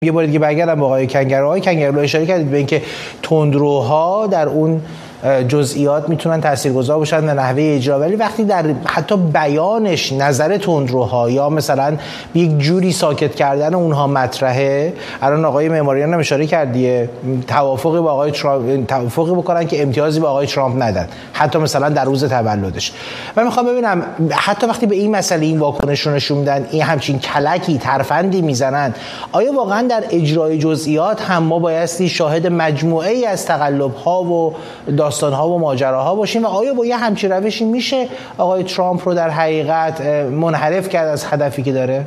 یه بار دیگه برگردم با آقای کنگرلو اشاره کردید به اینکه تندروها در اون جزئیات میتونن تاثیرگذار باشن در نحوه اجرا، ولی وقتی در حتی بیانش نظر تندروها یا مثلا یک جوری ساکت کردن اونها مطرحه، الان آقای معماریان هم اشاره کردیه توافقی با آقای ترامپ توافقی بکنن که امتیازی به آقای ترامپ ندن، حتی مثلا در روز تولدش. من میخوام ببینم حتی وقتی به این مسئله این واکنش رو نشون میدن، این همچین کلکی ترفندی میزنن، آیا واقعا در اجرای جزئیات هم ما بایستی شاهد مجموعه ای از تقلب‌ها و داستان‌ها و ماجراها باشیم و آیا با یه همچین روشی میشه آقای ترامپ رو در حقیقت منحرف کرد از هدفی که داره؟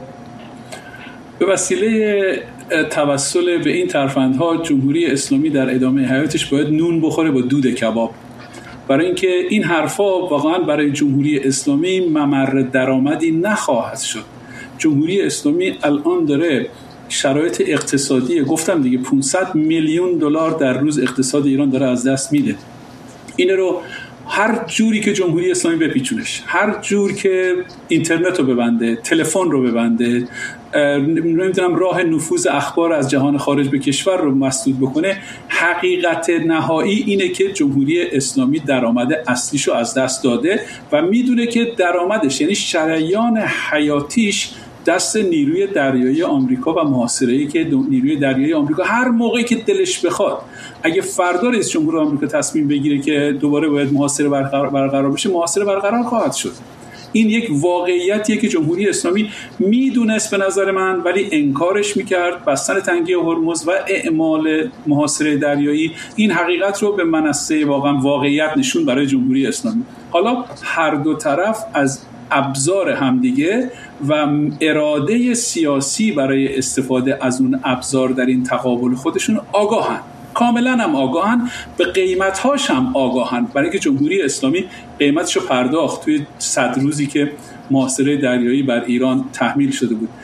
به وسیله توسل به این ترفندها جمهوری اسلامی در ادامه حیاتش باید نون بخوره با دود کباب، برای اینکه این حرفا واقعا برای جمهوری اسلامی ممر درآمدی نخواهد شد. جمهوری اسلامی الان داره شرایط اقتصادی، گفتم دیگه 500 میلیون دلار در روز اقتصاد ایران داره از دست میده. این رو هر جوری که جمهوری اسلامی بپیچونش، هر جور که اینترنت رو ببنده، تلفن رو ببنده، نمیدونم راه نفوذ اخبار از جهان خارج به کشور رو مسدود بکنه، حقیقت نهایی اینه که جمهوری اسلامی درآمد اصلیشو از دست داده و میدونه که درآمدش یعنی شریان حیاتیش دست نیروی دریایی آمریکا و محاصره‌ای که نیروی دریایی آمریکا هر موقعی که دلش بخواد، اگه فردا رئیس جمهور آمریکا تصمیم بگیره که دوباره باید محاصره برقرار بشه، محاصره برقرار خواهد شد. این یک واقعیتیه که جمهوری اسلامی میدونست به نظر من، ولی انکارش میکرد. بستن تنگه هرمز و اعمال محاصره دریایی این حقیقت رو به منصه واقعیت نشون برای جمهوری اسلامی. حالا هر دو طرف از ابزار همدیگه و اراده سیاسی برای استفاده از اون ابزار در این تقابل خودشون آگاهن، کاملا هم آگاهن، به قیمت‌هاش هم آگاهن، برای که جمهوری اسلامی قیمتشو پرداخت توی 100 روزی که محاصره دریایی بر ایران تحمیل شده بود.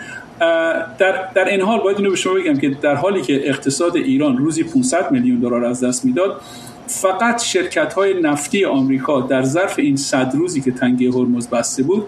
در این حال باید اینو به شما بگم که در حالی که اقتصاد ایران روزی 500 میلیون دلار از دست میداد، فقط شرکت‌های نفتی آمریکا در ظرف این 100 روزی که تنگه هرمز بسته بود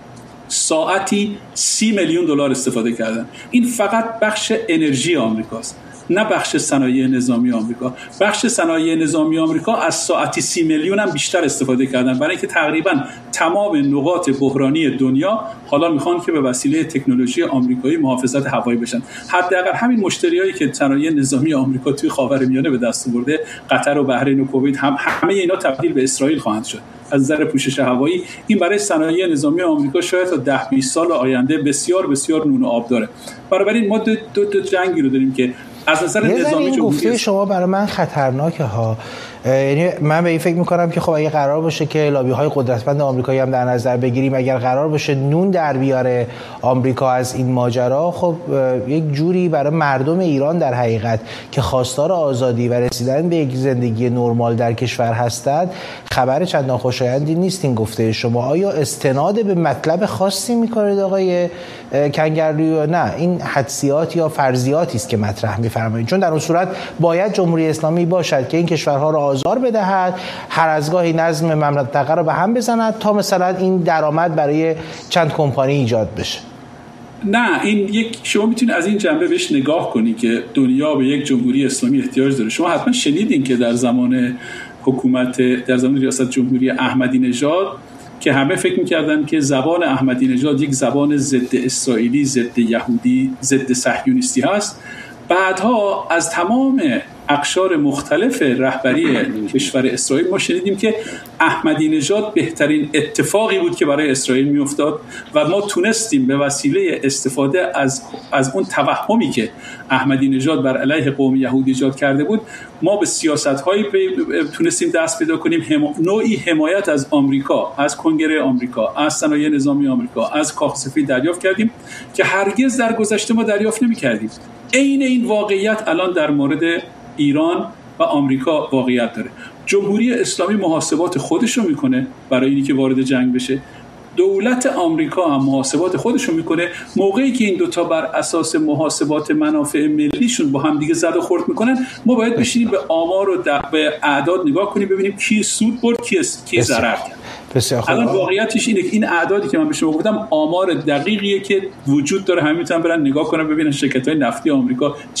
ساعتی 30 میلیون دلار استفاده کردن. این فقط بخش انرژی آمریکاست، نه بخش صنایع نظامی آمریکا. بخش صنایع نظامی آمریکا از ساعتی 30 میلیون هم بیشتر استفاده کردن، برای اینکه تقریبا تمام نقاط بحرانی دنیا حالا میخوان که به وسیله تکنولوژی آمریکایی محافظت هوایی بشن. حداقل همین مشتریایی که صنایع نظامی آمریکا توی خاورمیانه به دست آورده، قطر و بحرین و کویت، همه اینا تبدیل به اسرائیل خواهند شد از نظر پوشش هوایی. این برای صنایع نظامی آمریکا شاید تا 10-20 سال آینده بسیار بسیار نون و آب داره. بنابراین ما دو جنگی رو داریم که از نظر نظامی این گفته شما برای من خطرناکه ها. یعنی من به این فکر میکنم که خب اگه قرار باشه که لابی‌های قدرتمند آمریکایی هم در نظر بگیریم، اگر قرار باشه نون در بیاره آمریکا از این ماجرا، خب یک جوری برای مردم ایران در حقیقت که خواستار آزادی و رسیدن به یک زندگی نرمال در کشور هستند خبر چندان خوشایندی نیست این گفته شما. آیا استناد به مطلب خاصی میکنید آقای کنگرلو؟ نه، این حدسیات یا فرضیاتی است که مطرح می‌فرمایید، چون در اون صورت باید جمهوری اسلامی باشد که این کشورها را آزار بدهد، هر از گاهی نظم منطقه را به هم بزند تا مثلا این درآمد برای چند کمپانی ایجاد بشه. نه، این شما میتونید از این جنبه بهش نگاه کنید که دنیا به یک جمهوری اسلامی احتیاج داره. شما حتما شنیدین که در زمان ریاست جمهوری احمدی نژاد که همه فکر می‌کردن که زبان احمدی نژاد یک زبان ضد اسرائیلی، ضد یهودی، ضد صهیونیستی هست، بعدها از تمام اقشار مختلف رهبری کشور اسرائیل ما شنیدیم که احمدی نژاد بهترین اتفاقی بود که برای اسرائیل میافتاد و ما تونستیم به وسیله استفاده از اون توهمی که احمدی نژاد بر علیه قوم یهود ایجاد کرده بود، ما به سیاست‌هایی تونستیم دست پیدا کنیم، نوعی حمایت از آمریکا، از کنگره آمریکا، از صنایع نظامی آمریکا، از کاخ سفید دریافت کردیم که هرگز در گذشته ما دریافت نمی‌کردیم. عین این واقعیت الان در مورد ایران و آمریکا واقعیت داره. جمهوری اسلامی محاسبات خودش رو میکنه برای اینکه وارد جنگ بشه، دولت آمریکا هم محاسبات خودش رو میکنه. موقعی که این دوتا بر اساس محاسبات منافع ملیشون با هم دیگه زد و خورد میکنن، ما باید بشینیم به آمار و به اعداد نگاه کنیم، ببینیم کی سود برد، کی ضرر کرد. بسیار خوب. الان واقعیتش اینه که این اعدادی که من به شما گفتم آمار دقیقیه که وجود داره، همه میتونن برن نگاه کنن ببینن شرکت‌های نفتی آمریکا